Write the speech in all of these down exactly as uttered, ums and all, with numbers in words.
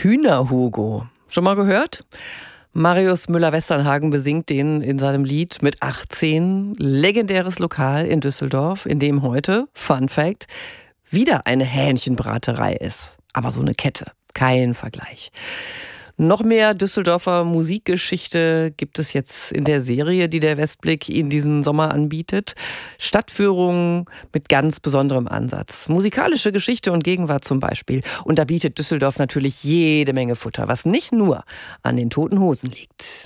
Hühner-Hugo. Schon mal gehört? Marius Müller-Westernhagen besingt den in seinem Lied mit achtzehn. Legendäres Lokal in Düsseldorf, in dem heute, Fun Fact, wieder eine Hähnchenbraterei ist. Aber so eine Kette, kein Vergleich. Noch mehr Düsseldorfer Musikgeschichte gibt es jetzt in der Serie, die der Westblick Ihnen diesen Sommer anbietet. Stadtführungen mit ganz besonderem Ansatz. Musikalische Geschichte und Gegenwart zum Beispiel. Und da bietet Düsseldorf natürlich jede Menge Futter, was nicht nur an den Toten Hosen liegt.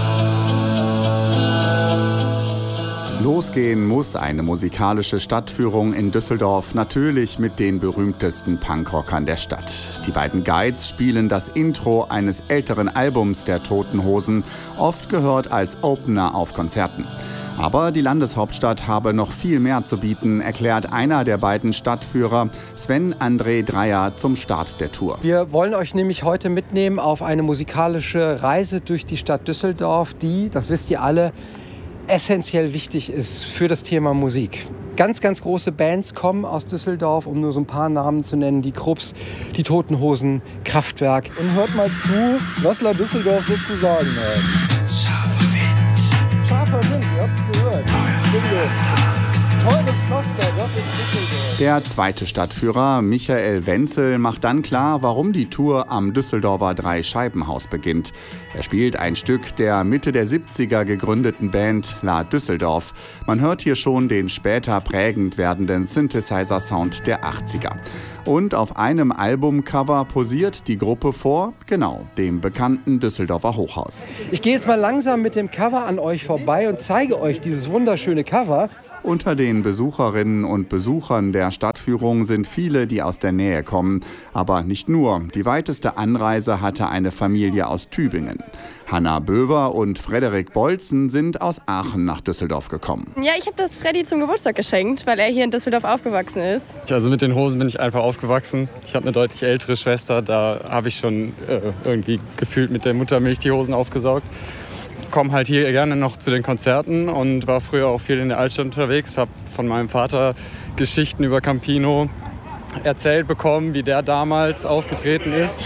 Losgehen muss eine musikalische Stadtführung in Düsseldorf natürlich mit den berühmtesten Punkrockern der Stadt. Die beiden Guides spielen das Intro eines älteren Albums der Toten Hosen, oft gehört als Opener auf Konzerten. Aber die Landeshauptstadt habe noch viel mehr zu bieten, erklärt einer der beiden Stadtführer, Sven André Dreyer, zum Start der Tour. Wir wollen euch nämlich heute mitnehmen auf eine musikalische Reise durch die Stadt Düsseldorf, die, das wisst ihr alle, essentiell wichtig ist für das Thema Musik. Ganz, ganz große Bands kommen aus Düsseldorf, um nur so ein paar Namen zu nennen. Die Krupps, die Toten Hosen, Kraftwerk. Und hört mal zu, was La Düsseldorf so zu sagen hat. Scharfer Wind. Scharfer Wind, ihr habt's gehört. Teures Pflaster, das ist Düsseldorf. Der zweite Stadtführer, Michael Wenzel, macht dann klar, warum die Tour am Düsseldorfer Dreischeibenhaus beginnt. Er spielt ein Stück der Mitte der siebziger gegründeten Band La Düsseldorf. Man hört hier schon den später prägend werdenden Synthesizer-Sound der achtziger. Und auf einem Albumcover posiert die Gruppe vor, genau, dem bekannten Düsseldorfer Hochhaus. Ich gehe jetzt mal langsam mit dem Cover an euch vorbei und zeige euch dieses wunderschöne Cover. Unter den Besucherinnen und Besuchern der Stadtführung sind viele, die aus der Nähe kommen. Aber nicht nur. Die weiteste Anreise hatte eine Familie aus Tübingen. Hanna Böver und Frederik Bolzen sind aus Aachen nach Düsseldorf gekommen. Ja, ich habe das Freddy zum Geburtstag geschenkt, weil er hier in Düsseldorf aufgewachsen ist. Also mit den Hosen bin ich einfach aufgewachsen. Ich habe eine deutlich ältere Schwester, da habe ich schon äh, irgendwie gefühlt mit der Muttermilch die Hosen aufgesaugt. Ich komme halt hier gerne noch zu den Konzerten und war früher auch viel in der Altstadt unterwegs. Habe von meinem Vater Geschichten über Campino erzählt bekommen, wie der damals aufgetreten ist.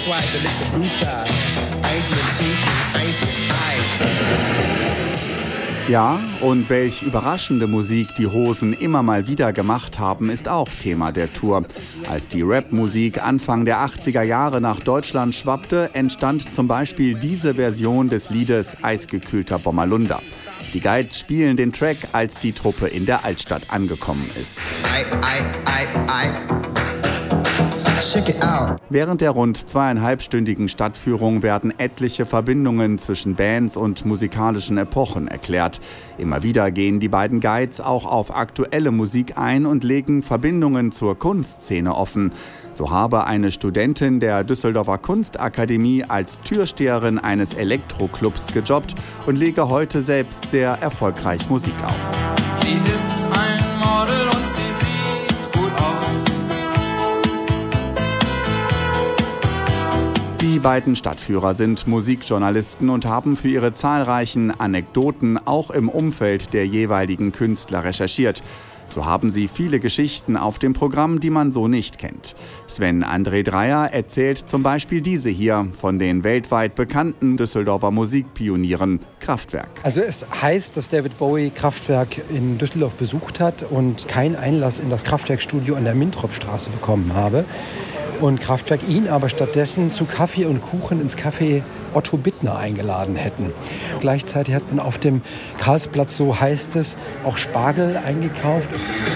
Ja, und welch überraschende Musik die Hosen immer mal wieder gemacht haben, ist auch Thema der Tour. Als die Rap-Musik Anfang der achtziger Jahre nach Deutschland schwappte, entstand zum Beispiel diese Version des Liedes Eisgekühlter Bommerlunder. Die Guides spielen den Track, als die Truppe in der Altstadt angekommen ist. I, I, I, I. Während der rund zweieinhalbstündigen Stadtführung werden etliche Verbindungen zwischen Bands und musikalischen Epochen erklärt. Immer wieder gehen die beiden Guides auch auf aktuelle Musik ein und legen Verbindungen zur Kunstszene offen. So habe eine Studentin der Düsseldorfer Kunstakademie als Türsteherin eines Elektroclubs gejobbt und lege heute selbst sehr erfolgreich Musik auf. Sie ist ein Model und sie sieht gut aus. Die beiden Stadtführer sind Musikjournalisten und haben für ihre zahlreichen Anekdoten auch im Umfeld der jeweiligen Künstler recherchiert. So haben sie viele Geschichten auf dem Programm, die man so nicht kennt. Sven André Dreyer erzählt zum Beispiel diese hier von den weltweit bekannten Düsseldorfer Musikpionieren Kraftwerk. Also es heißt, dass David Bowie Kraftwerk in Düsseldorf besucht hat und keinen Einlass in das Kraftwerkstudio an der Mintropstraße bekommen habe. Und Kraftwerk ihn aber stattdessen zu Kaffee und Kuchen ins Café Otto Bittner eingeladen hätten. Gleichzeitig hat man auf dem Karlsplatz, so heißt es, auch Spargel eingekauft.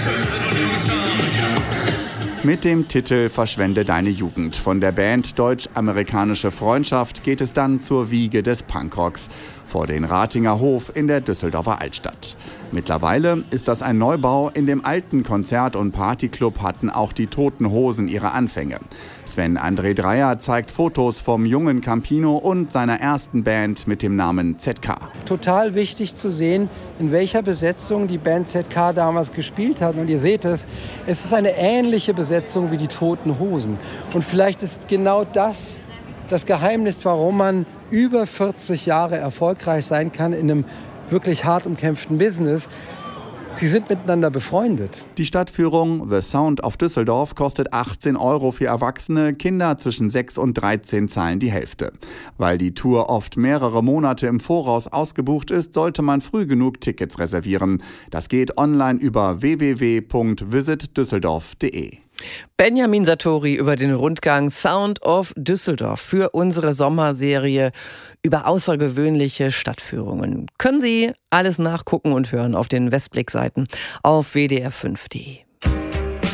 Mit dem Titel Verschwende deine Jugend von der Band Deutsch-Amerikanische Freundschaft geht es dann zur Wiege des Punkrocks vor den Ratinger Hof in der Düsseldorfer Altstadt. Mittlerweile ist das ein Neubau. In dem alten Konzert- und Partyclub hatten auch die Toten Hosen ihre Anfänge. Sven André Dreyer zeigt Fotos vom jungen Campino und seiner ersten Band mit dem Namen Z K. Total wichtig zu sehen, in welcher Besetzung die Band Z K damals gespielt hat. Und ihr seht es, es ist eine ähnliche Besetzung wie die Toten Hosen. Und vielleicht ist genau das das Geheimnis, warum man über vierzig Jahre erfolgreich sein kann in einem wirklich hart umkämpften Business. Sie sind miteinander befreundet. Die Stadtführung The Sound of Düsseldorf kostet achtzehn Euro für Erwachsene, Kinder zwischen sechs und dreizehn zahlen die Hälfte. Weil die Tour oft mehrere Monate im Voraus ausgebucht ist, sollte man früh genug Tickets reservieren. Das geht online über w w w punkt visit düsseldorf punkt de. Benjamin Sartori über den Rundgang Sound of Düsseldorf für unsere Sommerserie über außergewöhnliche Stadtführungen. Können Sie alles nachgucken und hören auf den Westblick-Seiten auf w d r fünf punkt de.